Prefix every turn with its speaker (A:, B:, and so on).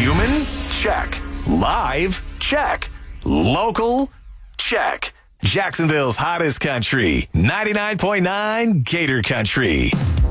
A: Human? Check. Live? Check. Local? Check. Jacksonville's hottest country, 99.9 Gator Country.